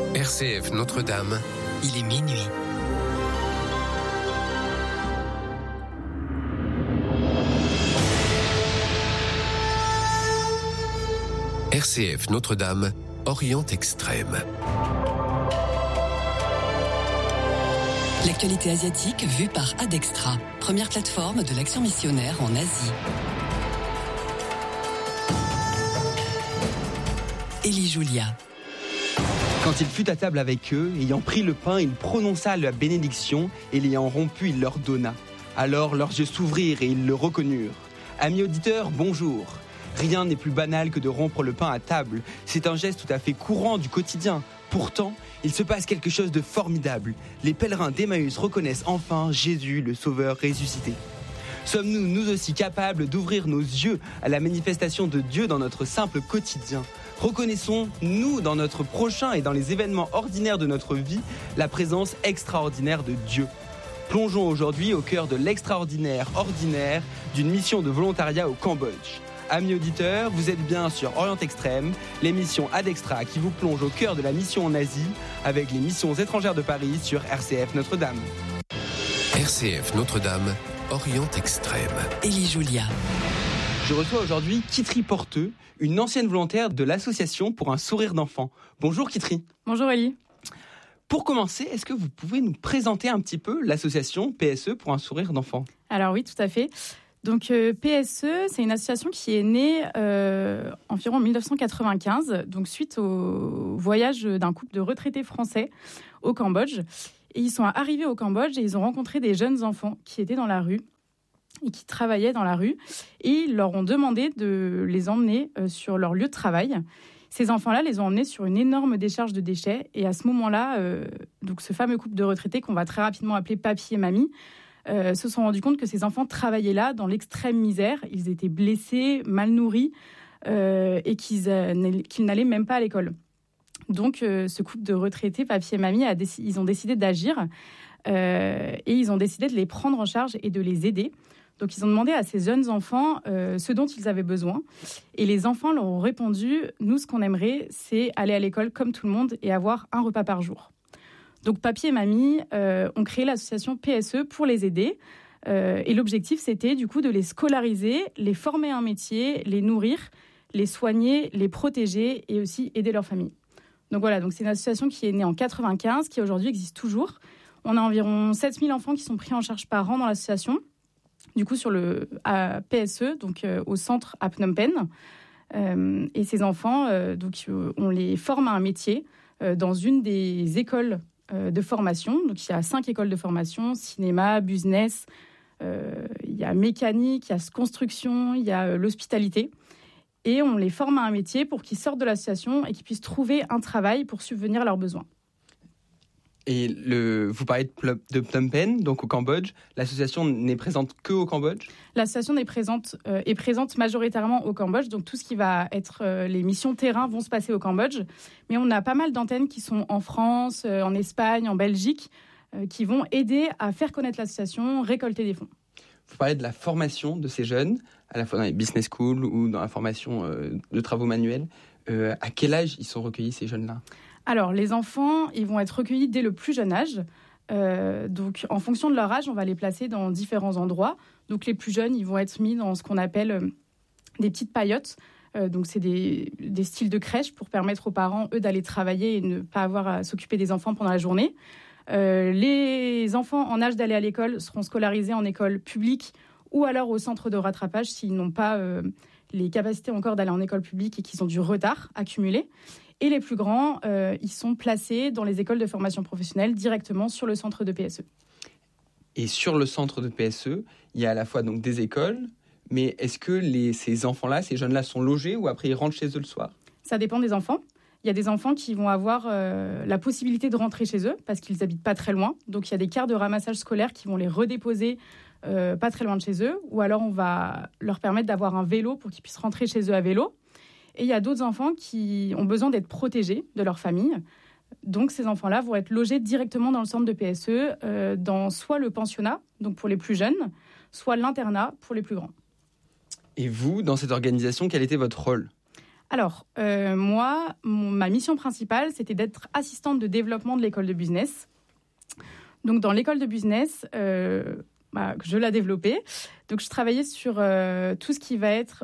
RCF Notre-Dame, il est minuit. RCF Notre-Dame, Orient Extrême. L'actualité asiatique vue par Adextra, première plateforme de l'action missionnaire en Asie. Élie Julia. Quand il fut à table avec eux, ayant pris le pain, il prononça la bénédiction, et l'ayant rompu, il leur donna. Alors leurs yeux s'ouvrirent et ils le reconnurent. Amis auditeurs, bonjour. Rien n'est plus banal que de rompre le pain à table. C'est un geste tout à fait courant du quotidien. Pourtant, il se passe quelque chose de formidable. Les pèlerins d'Emmaüs reconnaissent enfin Jésus, le Sauveur ressuscité. Sommes-nous, nous aussi, capables d'ouvrir nos yeux à la manifestation de Dieu dans notre simple quotidien ? Reconnaissons-nous dans notre prochain et dans les événements ordinaires de notre vie la présence extraordinaire de Dieu. Plongeons aujourd'hui au cœur de l'extraordinaire ordinaire d'une mission de volontariat au Cambodge. Amis auditeurs, vous êtes bien sur Orient Extrême, l'émission Adextra qui vous plonge au cœur de la mission en Asie avec les missions étrangères de Paris sur RCF Notre-Dame. RCF Notre-Dame, Orient Extrême. Élie Julia. Je reçois aujourd'hui Kitri Porteux, une ancienne volontaire de l'association pour un sourire d'enfant. Bonjour Kitri. Bonjour Élie. Pour commencer, est-ce que vous pouvez nous présenter un petit peu l'association PSE pour un sourire d'enfant ? Alors oui, tout à fait. Donc PSE, c'est une association qui est née environ en 1995, donc suite au voyage d'un couple de retraités français au Cambodge. Et ils sont arrivés au Cambodge et ils ont rencontré des jeunes enfants qui étaient dans la rue et qui travaillaient dans la rue. Et ils leur ont demandé de les emmener sur leur lieu de travail. Ces enfants-là les ont emmenés sur une énorme décharge de déchets. Et à ce moment-là, donc ce fameux couple de retraités qu'on va très rapidement appeler papy et mamie, se sont rendus compte que ces enfants travaillaient là dans l'extrême misère. Ils étaient blessés, mal nourris et qu'ils n'allaient même pas à l'école. Donc ce couple de retraités, papy et mamie, ils ont décidé d'agir et ils ont décidé de les prendre en charge et de les aider. Donc ils ont demandé à ces jeunes enfants ce dont ils avaient besoin. Et les enfants leur ont répondu « Nous, ce qu'on aimerait, c'est aller à l'école comme tout le monde et avoir un repas par jour ». Donc, papy et mamie ont créé l'association PSE pour les aider. Et l'objectif, c'était du coup de les scolariser, les former à un métier, les nourrir, les soigner, les protéger et aussi aider leur famille. Donc voilà, donc c'est une association qui est née en 1995, qui aujourd'hui existe toujours. On a environ 7000 enfants qui sont pris en charge par an dans l'association. Du coup, à PSE, donc au centre à Phnom Penh. Et ces enfants, on les forme à un métier dans une des écoles de formation. Donc, il y a 5 écoles de formation, cinéma, business, il y a mécanique, il y a construction, il y a l'hospitalité. Et on les forme à un métier pour qu'ils sortent de l'association et qu'ils puissent trouver un travail pour subvenir à leurs besoins. Et vous parlez de Phnom Penh, donc au Cambodge. L'association n'est présente qu'au Cambodge ? L'association est présente majoritairement au Cambodge. Donc tout ce qui va être les missions terrain vont se passer au Cambodge. Mais on a pas mal d'antennes qui sont en France, en Espagne, en Belgique, qui vont aider à faire connaître l'association, récolter des fonds. Vous parlez de la formation de ces jeunes, à la fois dans les business schools ou dans la formation de travaux manuels. À quel âge ils sont recueillis, ces jeunes-là ? Alors, les enfants, ils vont être recueillis dès le plus jeune âge. Donc, en fonction de leur âge, on va les placer dans différents endroits. Donc, les plus jeunes, ils vont être mis dans ce qu'on appelle des petites paillotes. Donc, c'est des styles de crèche pour permettre aux parents, eux, d'aller travailler et ne pas avoir à s'occuper des enfants pendant la journée. Les enfants en âge d'aller à l'école seront scolarisés en école publique ou alors au centre de rattrapage s'ils n'ont pas les capacités encore d'aller en école publique et qu'ils ont du retard accumulé. Et les plus grands, ils sont placés dans les écoles de formation professionnelle directement sur le centre de PSE. Et sur le centre de PSE, il y a à la fois donc des écoles, mais est-ce que ces enfants-là, ces jeunes-là sont logés ou après ils rentrent chez eux le soir ? Ça dépend des enfants. Il y a des enfants qui vont avoir la possibilité de rentrer chez eux parce qu'ils n'habitent pas très loin. Donc il y a des cars de ramassage scolaire qui vont les redéposer pas très loin de chez eux. Ou alors on va leur permettre d'avoir un vélo pour qu'ils puissent rentrer chez eux à vélo. Et il y a d'autres enfants qui ont besoin d'être protégés de leur famille. Donc, ces enfants-là vont être logés directement dans le centre de PSE, dans soit le pensionnat, donc pour les plus jeunes, soit l'internat pour les plus grands. Et vous, dans cette organisation, quel était votre rôle ? Alors, moi, ma mission principale, c'était d'être assistante de développement de l'école de business. Donc, dans l'école de business, je la développais. Donc, je travaillais sur tout ce qui va être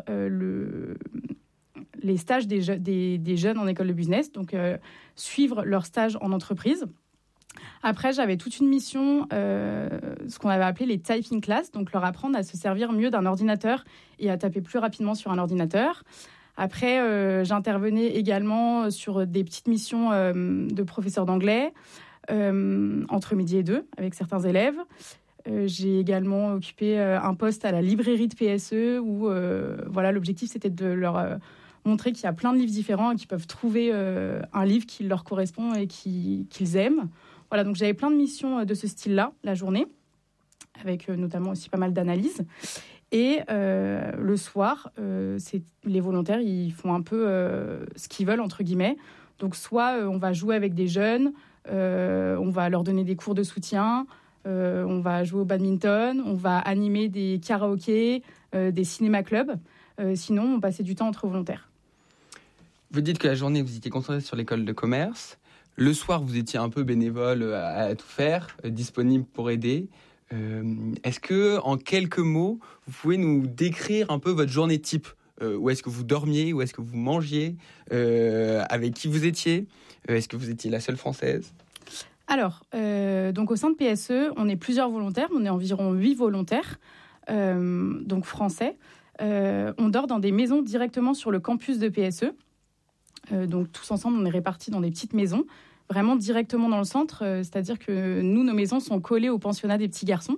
les stages des jeunes en école de business. Donc, suivre leurs stages en entreprise. Après, j'avais toute une mission, ce qu'on avait appelé les typing classes, donc leur apprendre à se servir mieux d'un ordinateur et à taper plus rapidement sur un ordinateur. Après, j'intervenais également sur des petites missions de professeur d'anglais, entre midi et 2, avec certains élèves. J'ai également occupé un poste à la librairie de PSE où l'objectif, c'était de leur montrer qu'il y a plein de livres différents et qu'ils peuvent trouver un livre qui leur correspond et qu'ils aiment. Voilà, donc j'avais plein de missions de ce style-là, la journée, avec notamment aussi pas mal d'analyses. Et le soir, les volontaires, ils font un peu ce qu'ils veulent, entre guillemets. Donc soit on va jouer avec des jeunes, on va leur donner des cours de soutien, on va jouer au badminton, on va animer des karaokés, des cinéma-clubs. Sinon, on passait du temps entre volontaires. Vous dites que la journée, vous étiez concentré sur l'école de commerce. Le soir, vous étiez un peu bénévole à tout faire, disponible pour aider. Est-ce que, en quelques mots, vous pouvez nous décrire un peu votre journée type ? Où est-ce que vous dormiez ? Où est-ce que vous mangiez ? Avec qui vous étiez ? Est-ce que vous étiez la seule Française ? Alors, donc au sein de PSE, on est plusieurs volontaires. On est environ 8 volontaires, donc français. On dort dans des maisons directement sur le campus de PSE. Donc tous ensemble, on est répartis dans des petites maisons, vraiment directement dans le centre. C'est-à-dire que nous, nos maisons sont collées au pensionnat des petits garçons.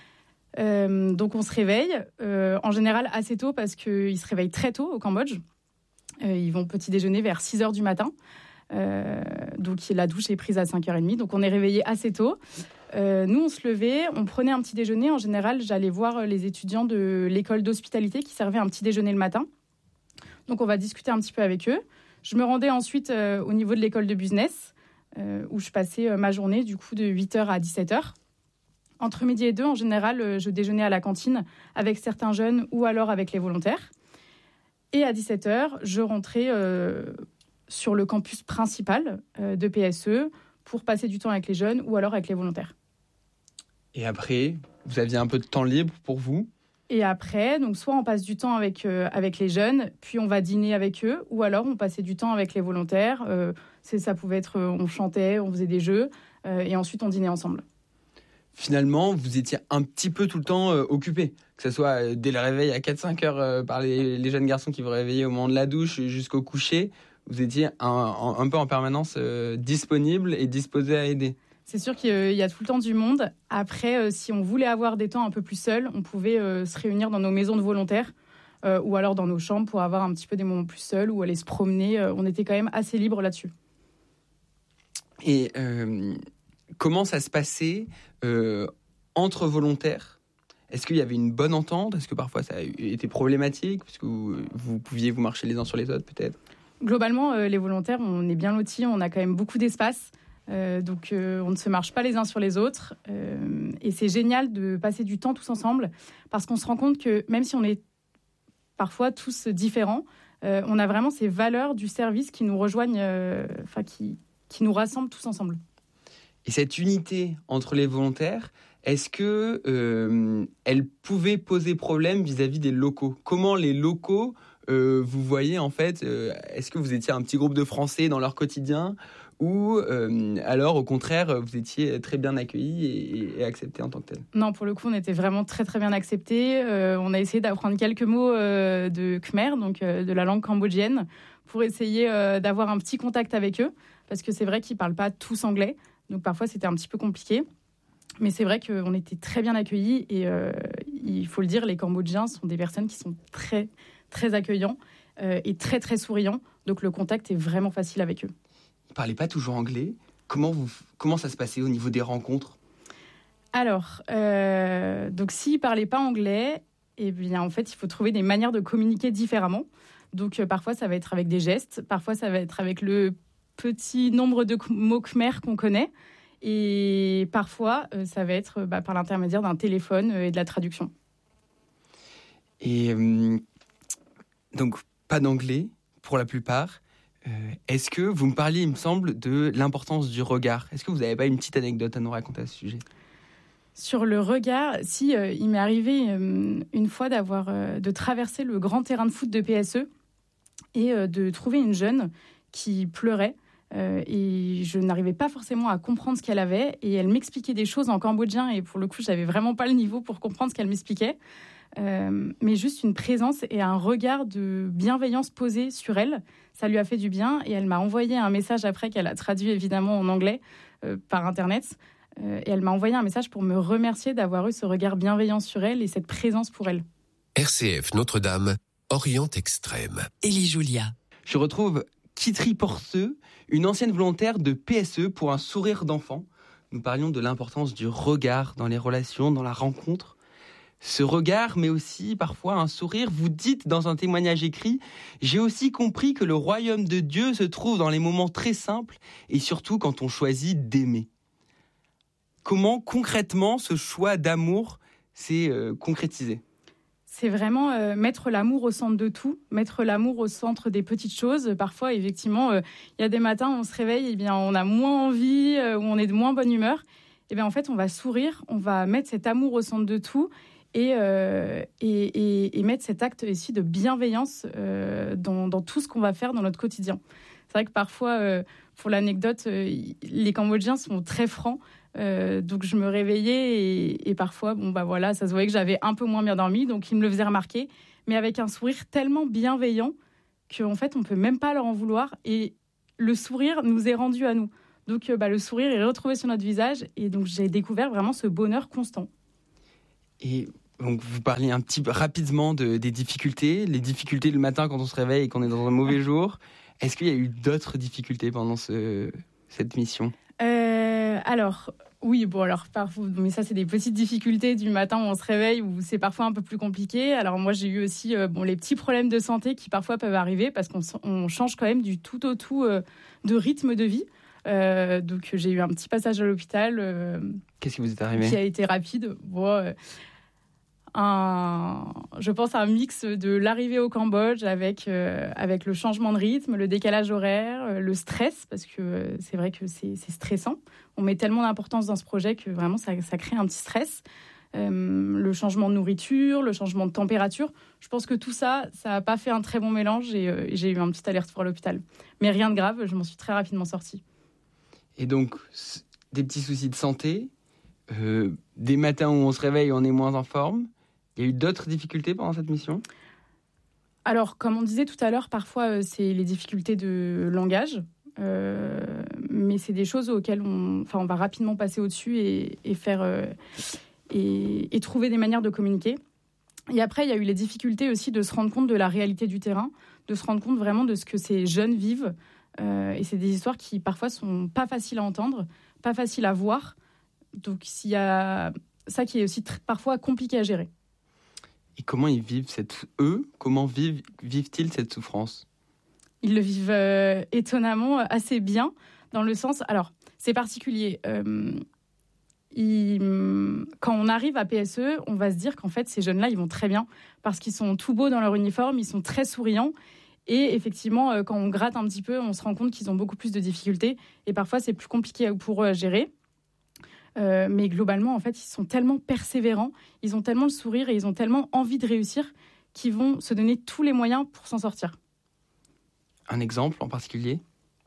Donc on se réveille, en général assez tôt parce qu'ils se réveillent très tôt au Cambodge. Ils vont petit déjeuner vers 6h du matin. Donc la douche est prise à 5h30. Donc on est réveillés assez tôt. Nous, on se levait, on prenait un petit déjeuner. En général, j'allais voir les étudiants de l'école d'hospitalité qui servaient un petit déjeuner le matin. Donc on va discuter un petit peu avec eux. Je me rendais ensuite au niveau de l'école de business, où je passais ma journée du coup de 8h à 17h. Entre midi et 2, en général, je déjeunais à la cantine avec certains jeunes ou alors avec les volontaires. Et à 17h, je rentrais sur le campus principal de PSE pour passer du temps avec les jeunes ou alors avec les volontaires. Et après, vous aviez un peu de temps libre pour vous ? Et après, donc soit on passe du temps avec les jeunes, puis on va dîner avec eux, ou alors on passait du temps avec les volontaires. Ça pouvait être, on chantait, on faisait des jeux, et ensuite on dînait ensemble. Finalement, vous étiez un petit peu tout le temps occupé, que ce soit dès le réveil à 4-5 heures par les jeunes garçons qui vous réveillaient au moment de la douche jusqu'au coucher. Vous étiez un peu en permanence disponible et disposé à aider. C'est sûr qu'il y a tout le temps du monde. Après, si on voulait avoir des temps un peu plus seuls, on pouvait se réunir dans nos maisons de volontaires ou alors dans nos chambres pour avoir un petit peu des moments plus seuls ou aller se promener. On était quand même assez libre là-dessus. Et comment ça se passait entre volontaires ? Est-ce qu'il y avait une bonne entente ? Est-ce que parfois ça a été problématique ? Parce que vous pouviez vous marcher les uns sur les autres peut-être ? Globalement, les volontaires, on est bien lotis. On a quand même beaucoup d'espace. Donc on ne se marche pas les uns sur les autres et c'est génial de passer du temps tous ensemble parce qu'on se rend compte que même si on est parfois tous différents, on a vraiment ces valeurs du service qui nous rejoignent, qui nous rassemblent tous ensemble. Et cette unité entre les volontaires, est-ce que elle pouvait poser problème vis-à-vis des locaux ? Comment les locaux vous voyez en fait, est-ce que vous étiez un petit groupe de Français dans leur quotidien ? Ou alors, au contraire, vous étiez très bien accueillis et acceptés en tant que tel ? Non, pour le coup, on était vraiment très, très bien acceptés. On a essayé d'apprendre quelques mots de Khmer, donc de la langue cambodgienne, pour essayer d'avoir un petit contact avec eux, parce que c'est vrai qu'ils ne parlent pas tous anglais, donc parfois, c'était un petit peu compliqué. Mais c'est vrai qu'on était très bien accueillis et il faut le dire, les Cambodgiens sont des personnes qui sont très, très accueillants et très, très souriants, donc le contact est vraiment facile avec eux. Ils ne parlaient pas toujours anglais. Comment ça se passait au niveau des rencontres ? Alors, donc s'ils ne parlaient pas anglais, eh bien, en fait, il faut trouver des manières de communiquer différemment. Donc, parfois, ça va être avec des gestes. Parfois, ça va être avec le petit nombre de mots khmer qu'on connaît. Et parfois, ça va être par l'intermédiaire d'un téléphone et de la traduction. Et donc, pas d'anglais, pour la plupart. Est-ce que vous me parliez, il me semble, de l'importance du regard ? Est-ce que vous n'avez pas une petite anecdote à nous raconter à ce sujet ? Sur le regard, il m'est arrivé une fois de traverser le grand terrain de foot de PSE et de trouver une jeune qui pleurait. Et je n'arrivais pas forcément à comprendre ce qu'elle avait. Et elle m'expliquait des choses en cambodgien. Et pour le coup, je n'avais vraiment pas le niveau pour comprendre ce qu'elle m'expliquait. Mais juste une présence et un regard de bienveillance posé sur elle, ça lui a fait du bien. Et elle m'a envoyé un message après qu'elle a traduit évidemment en anglais par Internet. Et elle m'a envoyé un message pour me remercier d'avoir eu ce regard bienveillant sur elle et cette présence pour elle. RCF Notre-Dame, Orient Extrême. Élie Julia. Je retrouve Kitri Porceux, une ancienne volontaire de PSE pour un sourire d'enfant. Nous parlions de l'importance du regard dans les relations, dans la rencontre. Ce regard, mais aussi parfois un sourire. Vous dites dans un témoignage écrit « J'ai aussi compris que le royaume de Dieu se trouve dans les moments très simples et surtout quand on choisit d'aimer ». Comment concrètement ce choix d'amour s'est concrétisé ? C'est vraiment mettre l'amour au centre de tout, mettre l'amour au centre des petites choses. Parfois, effectivement, il y a des matins où on se réveille, et bien, on a moins envie, où on est de moins bonne humeur. Et bien, en fait, on va sourire, on va mettre cet amour au centre de tout et mettre cet acte ici de bienveillance dans tout ce qu'on va faire dans notre quotidien. C'est vrai que parfois, pour l'anecdote, les Cambodgiens sont très francs. Donc je me réveillais et parfois ça se voyait que j'avais un peu moins bien dormi, donc ils me le faisaient remarquer, mais avec un sourire tellement bienveillant qu'en fait on peut même pas leur en vouloir et le sourire nous est rendu à nous. Donc le sourire est retrouvé sur notre visage et donc j'ai découvert vraiment ce bonheur constant. Et donc vous parliez un petit peu rapidement des difficultés, les difficultés le matin quand on se réveille et qu'on est dans un mauvais jour. Est-ce qu'il y a eu d'autres difficultés pendant cette mission ? Parfois, mais ça c'est des petites difficultés du matin où on se réveille, où c'est parfois un peu plus compliqué. Alors moi j'ai eu aussi les petits problèmes de santé qui parfois peuvent arriver parce qu'on change quand même du tout au tout de rythme de vie. Donc j'ai eu un petit passage à l'hôpital. Qu'est-ce qui vous est arrivé ? Qui a été rapide. Je pense à un mix de l'arrivée au Cambodge avec le changement de rythme, le décalage horaire, le stress, parce que c'est vrai que c'est stressant. On met tellement d'importance dans ce projet que vraiment ça crée un petit stress. Le changement de nourriture, le changement de température. Je pense que tout ça n'a pas fait un très bon mélange et j'ai eu un petit aller-retour à l'hôpital. Mais rien de grave, je m'en suis très rapidement sortie. Et donc, des petits soucis de santé, des matins où on se réveille et on est moins en forme. Il y a eu d'autres difficultés pendant cette mission ? Alors, comme on disait tout à l'heure, parfois, c'est les difficultés de langage. Mais c'est des choses auxquelles on va rapidement passer au-dessus et trouver des manières de communiquer. Et après, il y a eu les difficultés aussi de se rendre compte de la réalité du terrain, de se rendre compte vraiment de ce que ces jeunes vivent. Et c'est des histoires qui, parfois, sont pas faciles à entendre, pas faciles à voir. Donc, il y a ça qui est aussi parfois compliqué à gérer. Et comment ils vivent comment vivent-ils cette souffrance ? Ils le vivent étonnamment assez bien, dans le sens... Alors, c'est particulier. Quand on arrive à PSE, on va se dire qu'en fait, ces jeunes-là, ils vont très bien, parce qu'ils sont tout beaux dans leur uniforme, ils sont très souriants. Et effectivement, quand on gratte un petit peu, on se rend compte qu'ils ont beaucoup plus de difficultés. Et parfois, c'est plus compliqué pour eux à gérer. Mais globalement, en fait, ils sont tellement persévérants, ils ont tellement le sourire et ils ont tellement envie de réussir qu'ils vont se donner tous les moyens pour s'en sortir. Un exemple en particulier ?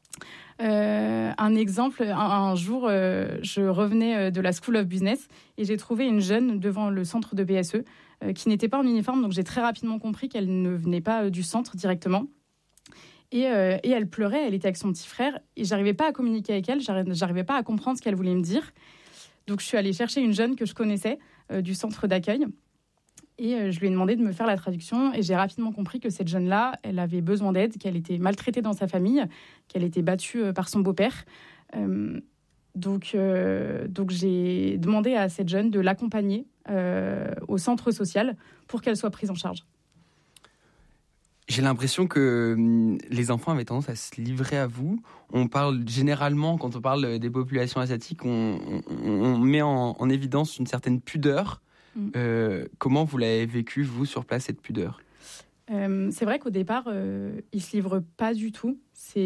Un exemple, un jour, je revenais de la School of Business et j'ai trouvé une jeune devant le centre de PSE qui n'était pas en uniforme, donc j'ai très rapidement compris qu'elle ne venait pas du centre directement. Et elle pleurait, elle était avec son petit frère et j'arrivais pas à communiquer avec elle, j'arrivais pas à comprendre ce qu'elle voulait me dire. Donc je suis allée chercher une jeune que je connaissais du centre d'accueil et je lui ai demandé de me faire la traduction et j'ai rapidement compris que cette jeune-là, elle avait besoin d'aide, qu'elle était maltraitée dans sa famille, qu'elle était battue par son beau-père. Donc j'ai demandé à cette jeune de l'accompagner au centre social pour qu'elle soit prise en charge. J'ai l'impression que les enfants avaient tendance à se livrer à vous. On parle généralement, quand on parle des populations asiatiques, on met en évidence une certaine pudeur. Comment vous l'avez vécu, vous, sur place, cette pudeur ? C'est vrai qu'au départ, ils se livrent pas du tout.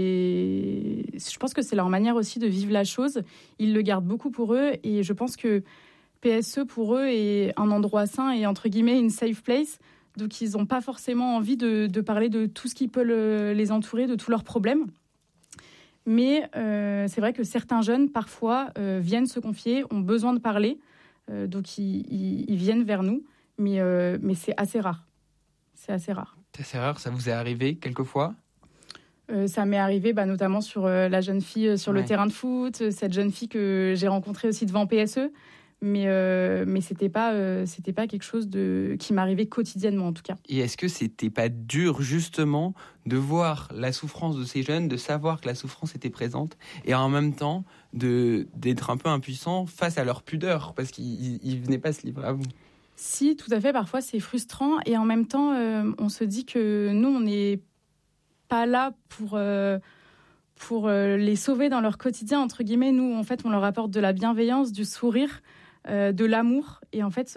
Je pense que c'est leur manière aussi de vivre la chose. Ils le gardent beaucoup pour eux et je pense que PSE pour eux est un endroit sain et entre guillemets une safe place. Donc ils n'ont pas forcément envie de parler de tout ce qui peut les entourer, de tous leurs problèmes. Mais c'est vrai que certains jeunes parfois viennent se confier, ont besoin de parler, donc ils viennent vers nous. Mais c'est assez rare. C'est assez rare. Ça vous est arrivé quelquefois ? Ça m'est arrivé notamment sur la jeune fille sur le terrain de foot, cette jeune fille que j'ai rencontrée aussi devant PSE. Mais c'était pas quelque chose qui m'arrivait quotidiennement en tout cas. Et est-ce que c'était pas dur justement de voir la souffrance de ces jeunes, de savoir que la souffrance était présente et en même temps d'être un peu impuissant face à leur pudeur parce qu'ils venaient pas se livrer à vous ? Si, tout à fait. Parfois, c'est frustrant. Et en même temps, on se dit que nous, on n'est pas là pour les sauver dans leur quotidien, entre guillemets. Nous, en fait, on leur apporte de la bienveillance, du sourire, de l'amour. Et en fait,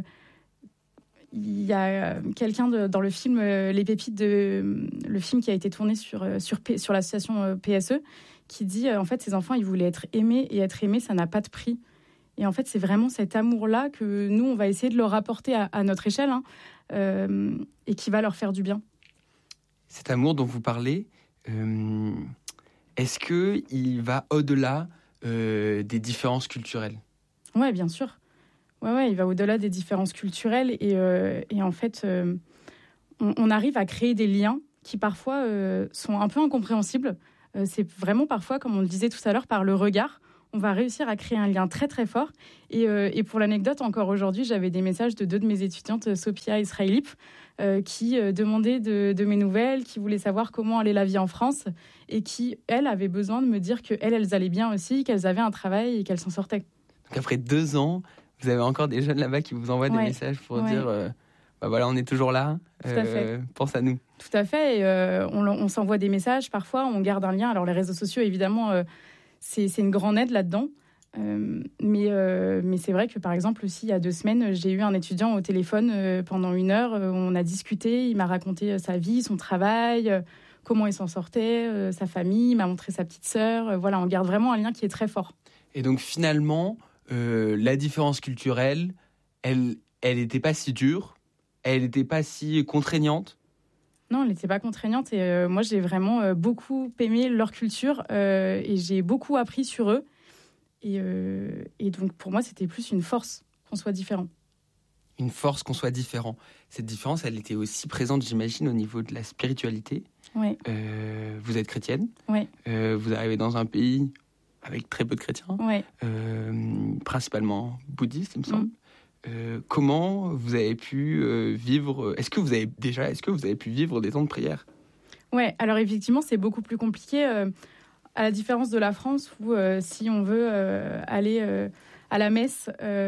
il y a quelqu'un dans le film Les Pépites, le film qui a été tourné sur l'association PSE, qui dit, en fait, ces enfants, ils voulaient être aimés. Et être aimés, ça n'a pas de prix. Et en fait, c'est vraiment cet amour-là que nous, on va essayer de leur apporter à notre échelle et qui va leur faire du bien. Cet amour dont vous parlez, est-ce qu'il va au-delà des différences culturelles ? Oui, bien sûr. Ouais, il va au-delà des différences culturelles. Et en fait, on arrive à créer des liens qui parfois sont un peu incompréhensibles. C'est vraiment parfois, comme on le disait tout à l'heure, par le regard. On va réussir à créer un lien très très fort. Et pour l'anecdote, encore aujourd'hui, j'avais des messages de 2 de mes étudiantes, Sophia et Israélip, qui demandaient de mes nouvelles, qui voulaient savoir comment allait la vie en France et qui, elles, avaient besoin de me dire qu'elles allaient bien aussi, qu'elles avaient un travail et qu'elles s'en sortaient. Donc après 2 ans, vous avez encore des jeunes là-bas qui vous envoient des messages pour dire voilà, on est toujours là, pense à nous. Tout à fait. Et, on s'envoie des messages parfois, on garde un lien. Alors les réseaux sociaux, évidemment... C'est une grande aide là-dedans. Mais c'est vrai que, par exemple, aussi, il y a 2 semaines, j'ai eu un étudiant au téléphone pendant 1 heure. On a discuté, il m'a raconté sa vie, son travail, comment il s'en sortait, sa famille, il m'a montré sa petite sœur. Voilà, on garde vraiment un lien qui est très fort. Et donc, finalement, la différence culturelle, elle n'était pas si dure, elle n'était pas si contraignante. Non, elle n'était pas contraignante et moi j'ai vraiment beaucoup aimé leur culture et j'ai beaucoup appris sur eux et donc pour moi c'était plus une force qu'on soit différent. Une force qu'on soit différent. Cette différence, elle était aussi présente, j'imagine, au niveau de la spiritualité. Oui. Vous êtes chrétienne. Oui. Vous arrivez dans un pays avec très peu de chrétiens. Oui. Principalement bouddhistes, il me semble. Comment vous avez pu vivre ? Est-ce que vous avez pu vivre des temps de prière ? Ouais, alors effectivement, c'est beaucoup plus compliqué, à la différence de la France où si on veut aller à la messe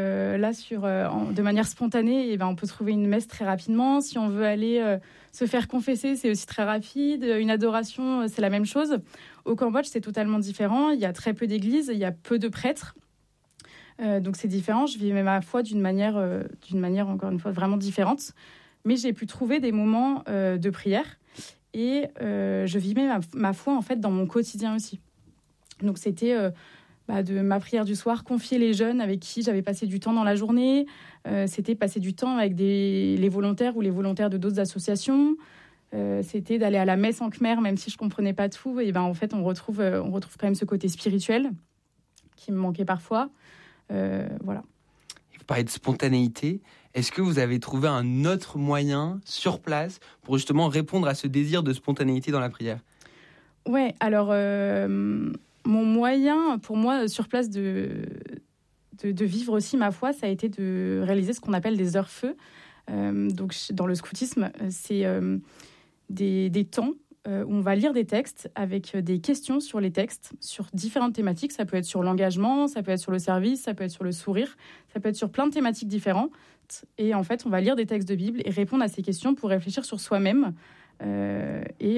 de manière spontanée, et on peut trouver une messe très rapidement. Si on veut aller se faire confesser, c'est aussi très rapide. Une adoration, c'est la même chose. Au Cambodge, c'est totalement différent. Il y a très peu d'églises, il y a peu de prêtres. Donc c'est différent, je vivais ma foi d'une manière encore une fois vraiment différente, mais j'ai pu trouver des moments de prière et je vivais ma foi en fait dans mon quotidien aussi. Donc c'était de ma prière du soir, confier les jeunes avec qui j'avais passé du temps dans la journée, c'était passer du temps avec les volontaires ou les volontaires de d'autres associations, c'était d'aller à la messe en khmer même si je comprenais pas tout, et en fait on retrouve quand même ce côté spirituel qui me manquait parfois. Voilà. Vous parlez de spontanéité. Est-ce que vous avez trouvé un autre moyen sur place pour justement répondre à ce désir de spontanéité dans la prière ? Ouais, alors mon moyen pour moi sur place de vivre aussi ma foi, ça a été de réaliser ce qu'on appelle des heures feu. Donc dans le scoutisme, c'est des temps où on va lire des textes avec des questions sur les textes, sur différentes thématiques. Ça peut être sur l'engagement, ça peut être sur le service, ça peut être sur le sourire, ça peut être sur plein de thématiques différentes. Et en fait, on va lire des textes de Bible et répondre à ces questions pour réfléchir sur soi-même et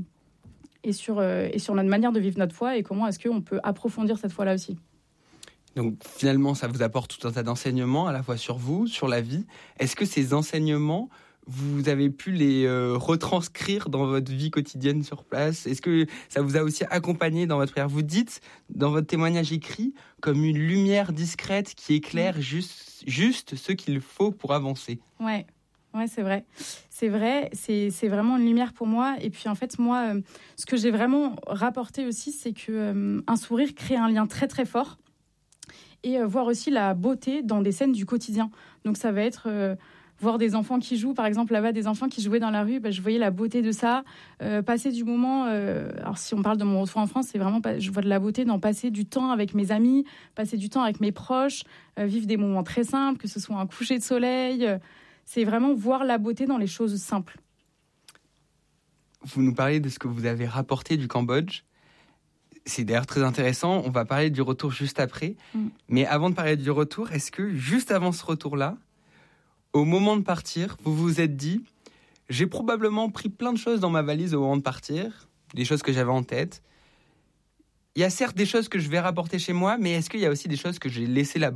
sur notre manière de vivre notre foi et comment est-ce qu'on peut approfondir cette foi-là aussi. Donc finalement, ça vous apporte tout un tas d'enseignements à la fois sur vous, sur la vie. Est-ce que ces enseignements vous avez pu les retranscrire dans votre vie quotidienne sur place? Est-ce que ça vous a aussi accompagné dans votre prière? Vous dites, dans votre témoignage écrit, comme une lumière discrète qui éclaire juste ce qu'il faut pour avancer. Ouais, c'est vrai. C'est vrai, c'est vraiment une lumière pour moi. Et puis en fait, moi, ce que j'ai vraiment rapporté aussi, c'est qu'un sourire crée un lien très très fort. Et voir aussi la beauté dans des scènes du quotidien. Donc ça va être voir des enfants qui jouent, par exemple là-bas des enfants qui jouaient dans la rue, je voyais la beauté de ça, passer du moment, alors si on parle de mon retour en France, c'est vraiment, je vois de la beauté dans passer du temps avec mes amis, passer du temps avec mes proches, vivre des moments très simples, que ce soit un coucher de soleil, c'est vraiment voir la beauté dans les choses simples. Vous nous parlez de ce que vous avez rapporté du Cambodge. C'est d'ailleurs très intéressant. On va parler du retour juste après. Mais avant de parler du retour, est-ce que juste avant ce retour-là, au moment de partir, vous vous êtes dit « J'ai probablement pris plein de choses dans ma valise au moment de partir, des choses que j'avais en tête. Il y a certes des choses que je vais rapporter chez moi, mais est-ce qu'il y a aussi des choses que j'ai laissées là-bas ?»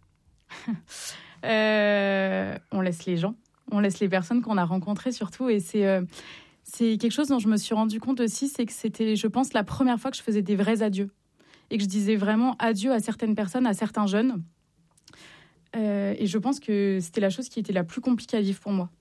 On laisse les gens, on laisse les personnes qu'on a rencontrées surtout. Et c'est quelque chose dont je me suis rendu compte aussi, c'est que c'était, je pense, la première fois que je faisais des vrais adieux. Et que je disais vraiment adieu à certaines personnes, à certains jeunes. Et je pense que c'était la chose qui était la plus compliquée à vivre pour moi.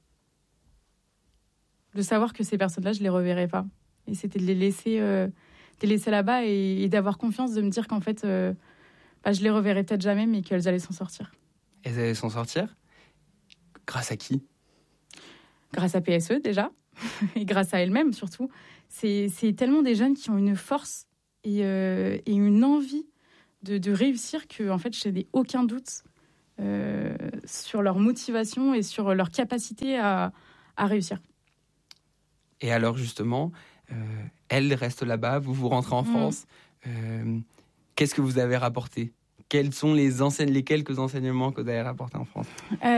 De savoir que ces personnes-là, je ne les reverrais pas. Et c'était de les laisser là-bas et d'avoir confiance, de me dire qu'en fait, je les reverrais peut-être jamais, mais qu'elles allaient s'en sortir. Elles allaient s'en sortir ? Grâce à qui ? Grâce à PSE, déjà. Et grâce à elles-mêmes, surtout. C'est tellement des jeunes qui ont une force et une envie de réussir que, en fait, je n'ai aucun doute sur leur motivation et sur leur capacité à réussir. Et alors, justement, elles restent là-bas, vous rentrez en France. Qu'est-ce que vous avez rapporté ? Quels sont les quelques enseignements que vous avez rapportés en France ?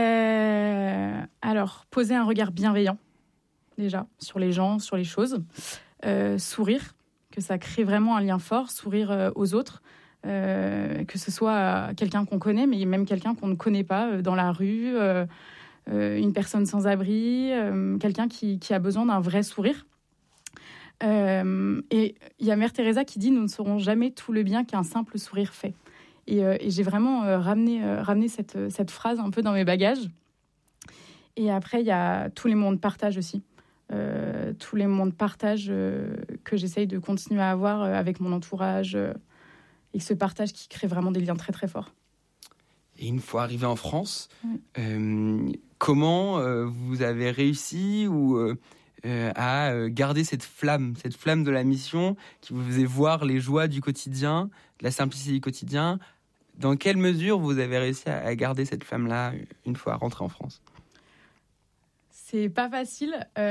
Alors, poser un regard bienveillant, déjà, sur les gens, sur les choses. Sourire, que ça crée vraiment un lien fort. Sourire aux autres, que ce soit quelqu'un qu'on connaît, mais même quelqu'un qu'on ne connaît pas dans la rue, une personne sans abri, quelqu'un qui a besoin d'un vrai sourire. Et il y a Mère Teresa qui dit « Nous ne saurons jamais tout le bien qu'un simple sourire fait ». Et j'ai vraiment ramené cette phrase un peu dans mes bagages. Et après, il y a tous les moments de partage aussi. Tous les moments de partage que j'essaye de continuer à avoir avec mon entourage. Et ce partage qui crée vraiment des liens très, très forts. Et une fois arrivé en France, comment vous avez réussi à garder cette flamme de la mission qui vous faisait voir les joies du quotidien, de la simplicité du quotidien ? Dans quelle mesure vous avez réussi à garder cette flamme-là une fois rentré en France ? C'est pas facile.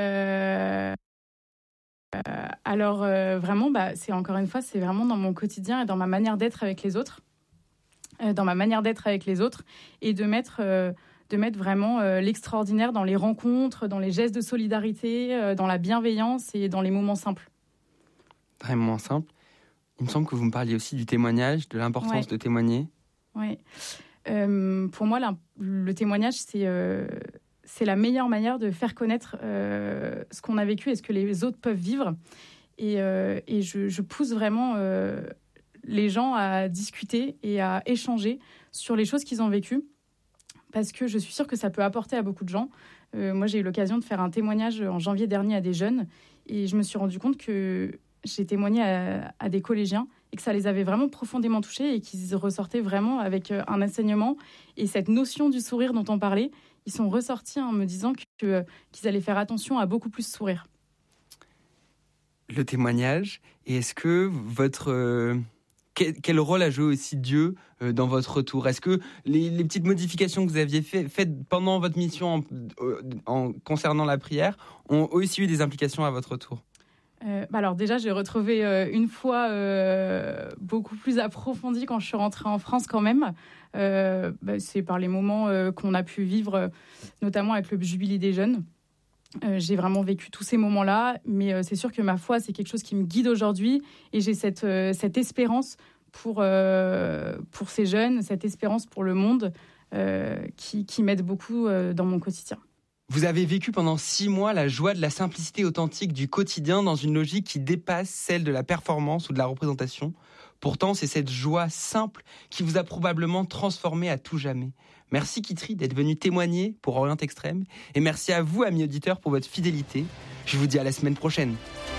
Alors vraiment, c'est encore une fois, c'est vraiment dans mon quotidien et dans ma manière d'être avec les autres. Et de mettre vraiment l'extraordinaire dans les rencontres, dans les gestes de solidarité, dans la bienveillance et dans les moments simples. Dans les moments simples. Il me semble que vous me parliez aussi du témoignage, de l'importance de témoigner. Oui. Pour moi, le témoignage, c'est la meilleure manière de faire connaître ce qu'on a vécu et ce que les autres peuvent vivre. Et je pousse vraiment les gens à discuter et à échanger sur les choses qu'ils ont vécues. Parce que je suis sûre que ça peut apporter à beaucoup de gens. Moi, j'ai eu l'occasion de faire un témoignage en janvier dernier à des jeunes. Et je me suis rendu compte que j'ai témoigné à des collégiens et que ça les avait vraiment profondément touchés et qu'ils ressortaient vraiment avec un enseignement. Et cette notion du sourire dont on parlait, ils sont ressortis en me disant qu'ils allaient faire attention à beaucoup plus sourire. Le témoignage, et est-ce que quel rôle a joué aussi Dieu dans votre retour ? Est-ce que les petites modifications que vous aviez faites pendant votre mission en concernant la prière ont aussi eu des implications à votre retour ? Alors déjà, j'ai retrouvé une foi beaucoup plus approfondie quand je suis rentrée en France quand même. C'est par les moments qu'on a pu vivre, notamment avec le Jubilé des jeunes. J'ai vraiment vécu tous ces moments-là, mais c'est sûr que ma foi, c'est quelque chose qui me guide aujourd'hui. Et j'ai cette espérance pour ces jeunes, cette espérance pour le monde qui m'aide beaucoup dans mon quotidien. Vous avez vécu pendant 6 mois la joie de la simplicité authentique du quotidien dans une logique qui dépasse celle de la performance ou de la représentation. Pourtant, c'est cette joie simple qui vous a probablement transformé à tout jamais. Merci Kitri d'être venu témoigner pour Orient Extrême. Et merci à vous, amis auditeurs, pour votre fidélité. Je vous dis à la semaine prochaine.